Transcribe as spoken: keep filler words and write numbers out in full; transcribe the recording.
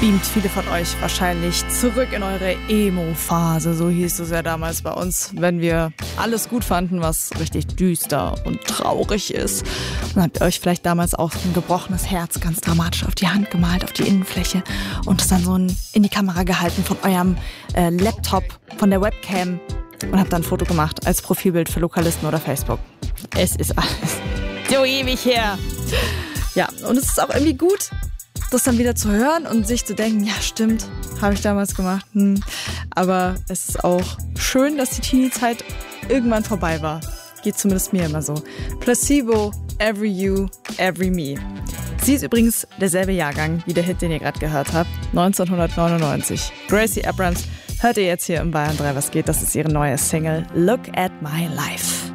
beamt viele von euch wahrscheinlich zurück in eure Emo-Phase. So hieß es ja damals bei uns, wenn wir alles gut fanden, was richtig düster und traurig ist. Dann habt ihr euch vielleicht damals auch ein gebrochenes Herz ganz dramatisch auf die Hand gemalt, auf die Innenfläche und es dann so in die Kamera gehalten von eurem äh, Laptop, von der Webcam und habt dann ein Foto gemacht als Profilbild für Lokalisten oder Facebook. Es ist alles so ewig her. Ja, und es ist auch irgendwie gut, das dann wieder zu hören und sich zu denken, ja stimmt, habe ich damals gemacht. Hm. Aber es ist auch schön, dass die Teenie-Zeit irgendwann vorbei war. Geht zumindest mir immer so. Placebo, Every You, Every Me. Sie ist übrigens derselbe Jahrgang wie der Hit, den ihr gerade gehört habt. neunzehnhundertneunundneunzig. Gracie Abrams hört ihr jetzt hier im Bayern drei Was geht. Das ist ihre neue Single Look at My Life.